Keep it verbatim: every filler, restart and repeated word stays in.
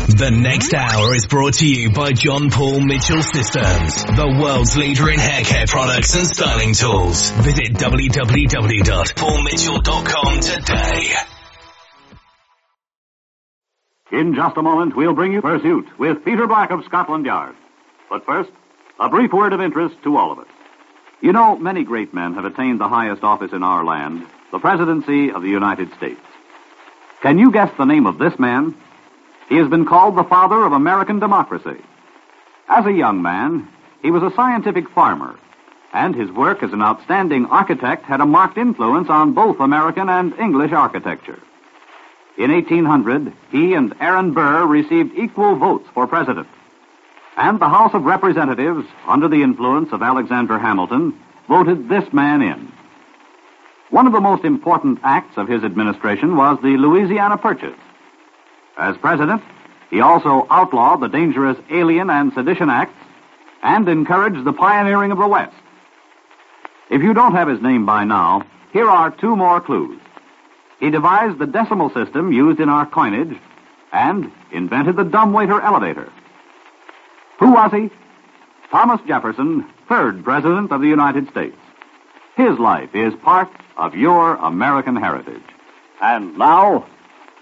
The next hour is brought to you by John Paul Mitchell Systems, the world's leader in hair care products and styling tools. Visit w w w dot paul mitchell dot com today. In just a moment, we'll bring you Pursuit with Peter Black of Scotland Yard. But first, a brief word of interest to all of us. You know, many great men have attained the highest office in our land, the presidency of the United States. Can you guess the name of this man? He has been called the father of American democracy. As a young man, he was a scientific farmer, and his work as an outstanding architect had a marked influence on both American and English architecture. In eighteen hundred, he and Aaron Burr received equal votes for president. And the House of Representatives, under the influence of Alexander Hamilton, voted this man in. One of the most important acts of his administration was the Louisiana Purchase. As president, he also outlawed the dangerous Alien and Sedition Acts and encouraged the pioneering of the West. If you don't have his name by now, here are two more clues. He devised the decimal system used in our coinage and invented the dumbwaiter elevator. Who was he? Thomas Jefferson, third President of the United States. His life is part of your American heritage. And now,